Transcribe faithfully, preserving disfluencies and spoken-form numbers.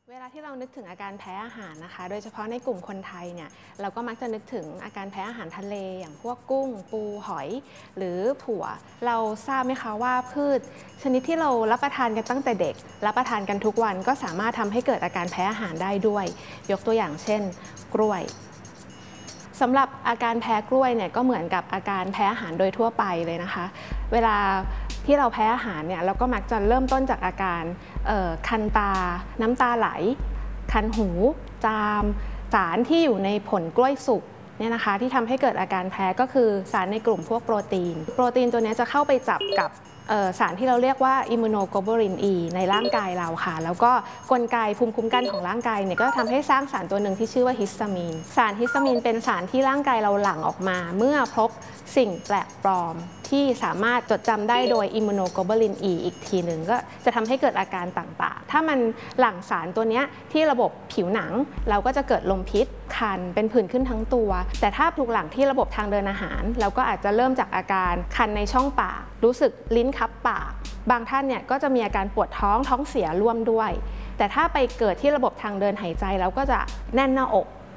เวลาที่เรานึกถึงอาการแพ้อาหารนะคะโดยเฉพาะในกลุ่มคนไทยเนี่ยเราก็มักจะนึกถึงอาการแพ้อาหารทะเลอย่างพวกกุ้งปูหอยหรือถั่วเราทราบไหมคะว่าพืชชนิดที่เรารับประทานกันตั้งแต่เด็กรับประทานกันทุกวันก็สามารถทำให้เกิดอาการแพ้อาหารได้ด้วยยกตัวอย่างเช่นกล้วยสำหรับอาการแพ้กล้วยเนี่ยก็เหมือนกับอาการแพ้อาหารโดยทั่วไปเลยนะคะเวลาที่เราแพ้อาหารเนี่ยเราก็มักจะเริ่มต้นจากอาการคันตาน้ำตาไหลคันหูจามสารที่อยู่ในผลกล้วยสุกเนี่ยนะคะที่ทำให้เกิดอาการแพ้ก็คือสารในกลุ่มพวกโปรตีนโปรตีนตัวนี้จะเข้าไปจับกับสารที่เราเรียกว่าอิมมูโนโกลบูลิน E ในร่างกายเราค่ะแล้วก็กลไกภูมิคุ้มกันของร่างกายเนี่ยก็ทำให้สร้างสารตัวหนึ่งที่ชื่อว่าฮิสตามีนสารฮิสตามีนเป็นสารที่ร่างกายเราหลั่งออกมาเมื่อพบสิ่งแปลกปลอมที่สามารถจดจำได้โดยอิมมูโนโกลบูลิน E อีกทีหนึ่งก็จะทำให้เกิดอาการต่างๆถ้ามันหลั่งสารตัวนี้ที่ระบบผิวหนังเราก็จะเกิดลมพิษคันเป็นผื่นขึ้นทั้งตัวแต่ถ้าถูกหลั่งที่ระบบทางเดินอาหารเราก็อาจจะเริ่มจากอาการคันในช่องปากรู้สึกลิ้นคับปากบางท่านเนี่ยก็จะมีอาการปวดท้องท้องเสียร่วมด้วยแต่ถ้าไปเกิดที่ระบบทางเดินหายใจเราก็จะแน่นหน้าอก